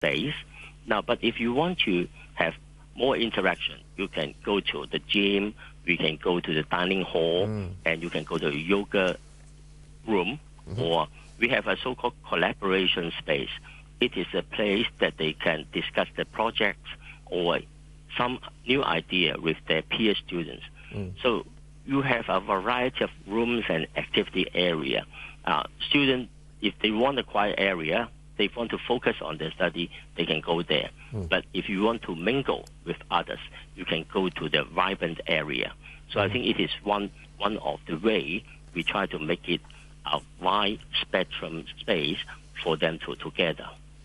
space. Now, but if you want to have more interaction, you can go to the gym, you can go to the dining hall, and you can go to a yoga room, or we have a so-called collaboration space. It is a place that they can discuss the projects or some new idea with their peer students. So you have a variety of rooms and activity area. Students, if they want a quiet area, they want to focus on their study, they can go there. But if you want to mingle with others, you can go to the vibrant area. So I think it is one of the way we try to make it a wide spectrum space for them to gather.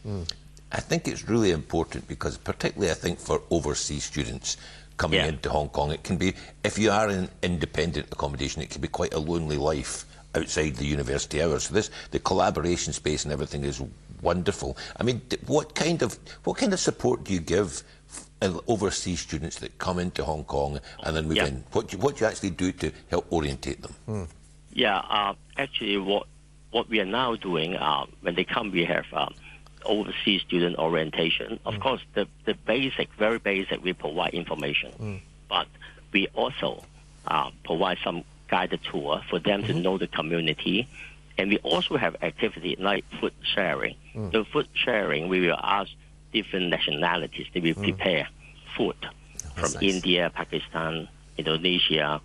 I think it's really important because particularly I think for overseas students coming into Hong Kong, it can be, if you are in independent accommodation, it can be quite a lonely life outside the university hours. So the collaboration space and everything is wonderful. I mean, what kind of support do you give overseas students that come into Hong Kong and then move in? What do you actually do to help orientate them? Actually, what we are now doing, when they come, we have overseas student orientation. Of course, the basic, very basic, we provide information. But we also provide some guided tour for them to know the community. And we also have activity like food sharing. The food sharing, we will ask different nationalities. They will prepare food from India, Pakistan, Indonesia,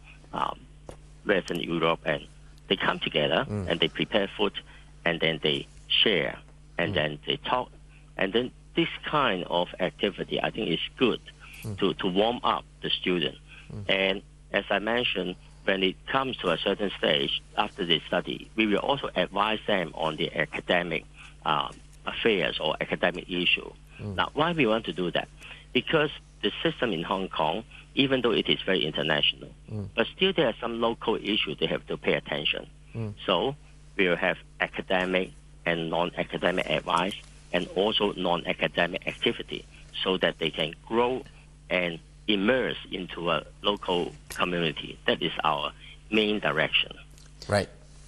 Western Europe, and they come together and they prepare food, and then they share, and then they talk. And then this kind of activity, I think, is good to warm up the student. And as I mentioned, when it comes to a certain stage after they study, we will also advise them on the academic affairs or academic issue. Now, why we want to do that? Because the system in Hong Kong, even though it is very international, but still there are some local issues they have to pay attention. So we will have academic and non-academic advice and also non-academic activity so that they can grow and immerse into a local community. That is our main direction. Right.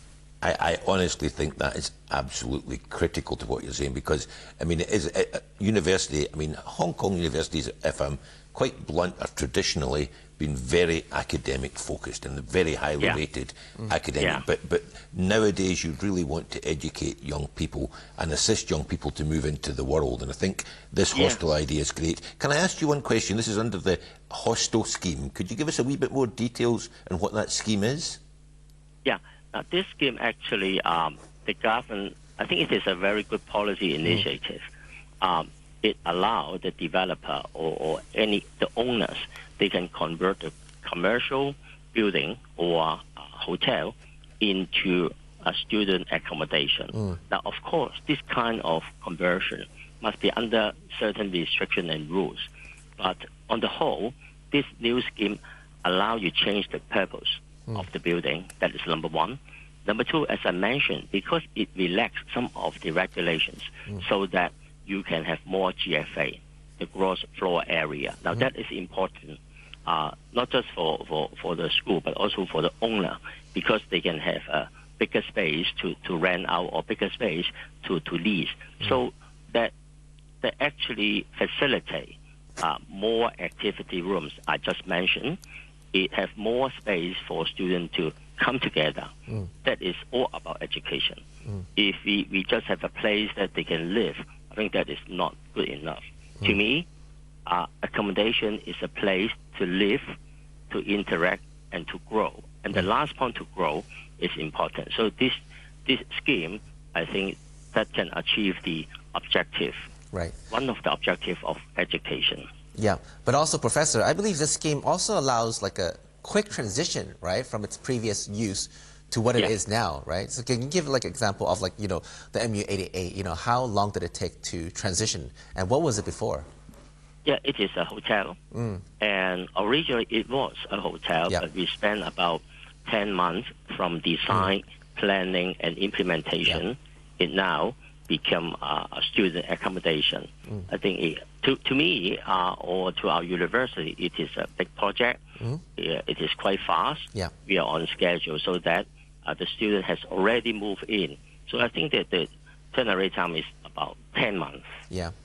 I honestly think that is absolutely critical to what you're saying because, I mean, it is a university, I mean, Hong Kong universities, if I'm quite blunt, are traditionally been very academic focused and very highly rated academic. But nowadays you really want to educate young people and assist young people to move into the world. And I think this hostel idea is great. Can I ask you one question? This is under the hostel scheme. Could you give us a wee bit more details on what that scheme is? Yeah. This scheme actually, the government, I think it is a very good policy initiative. It allows the developer or the owners, they can convert a commercial building or a hotel into a student accommodation. Now, of course, this kind of conversion must be under certain restrictions and rules. But on the whole, this new scheme allows you to change the purpose of the building. That is number one. Number two, as I mentioned, because it relaxes some of the regulations so that you can have more GFA, the gross floor area. Now, that is important, not just for the school, but also for the owner, because they can have a bigger space to rent out or bigger space to lease. So that actually facilitate more activity rooms. I just mentioned it have more space for students to come together. That is all about education. If we just have a place that they can live, I think that is not good enough. To me, accommodation is a place to live, to interact, and to grow. And the last point, to grow, is important. So this scheme, I think, that can achieve the objective. Right. One of the objectives of education. Yeah, but also, Professor, I believe this scheme also allows like a quick transition, right, from its previous use to what it is now, right? So can you give like an example of like, you know, the MU88, you know, how long did it take to transition and what was it before? Yeah, it is a hotel. And originally it was a hotel, but we spent about 10 months from design, planning, and implementation. It now become a student accommodation. I think to me or to our university, it is a big project. It is quite fast. We are on schedule so that the student has already moved in. So I think that the turnaround time is about 10 months.